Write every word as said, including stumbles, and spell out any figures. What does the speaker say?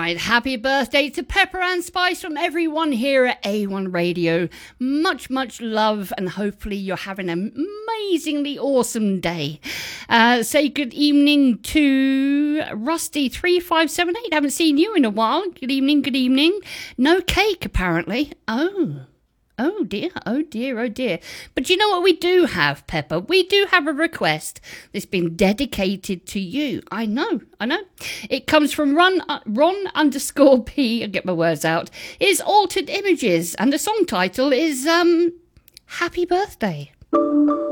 right, happy birthday to Pepper and Spice from everyone here at A one Radio. Much, much love, and hopefully you're having an amazingly awesome day. Uh, say good evening to Rusty three five seven eight. Haven't seen you in a while. Good evening, good evening. No cake, apparently. Oh. Oh dear, oh dear, oh dear. But you know what we do have, Pepper? We do have a request that's been dedicated to you. I know, I know. It comes from Ron, uh, Ron underscore P, I'll get my words out, is Altered Images, and the song title is, um, Happy Birthday.